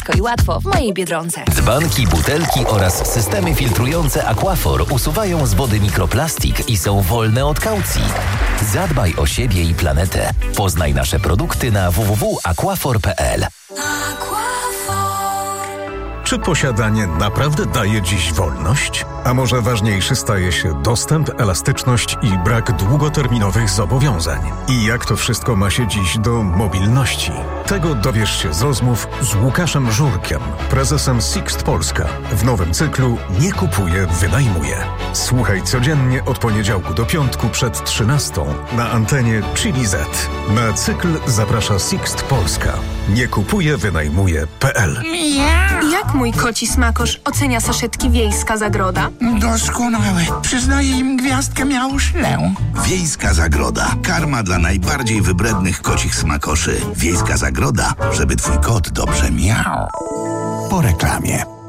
Szybko i łatwo w mojej Biedronce. Dzbanki, butelki oraz systemy filtrujące Aquaphor usuwają z wody mikroplastik i są wolne od kaucji. Zadbaj o siebie i planetę. Poznaj nasze produkty na www.aquaphor.pl. Czy posiadanie naprawdę daje dziś wolność? A może ważniejszy staje się dostęp, elastyczność i brak długoterminowych zobowiązań? I jak to wszystko ma się dziś do mobilności? Tego dowiesz się z rozmów z Łukaszem Żurkiem, prezesem Sixt Polska. W nowym cyklu Nie kupuję, wynajmuję. Słuchaj codziennie od poniedziałku do piątku przed 13 na antenie Chili Z. Na cykl zaprasza Sixt Polska. Nie kupuję, wynajmuję.pl. Jak mój koci smakosz ocenia saszetki Wiejska Zagroda? Doskonałe. Przyznaję im gwiazdkę miałuszlę. Wiejska Zagroda. Karma dla najbardziej wybrednych kocich smakoszy. Wiejska Zagroda, żeby twój kot dobrze miał. Po reklamie.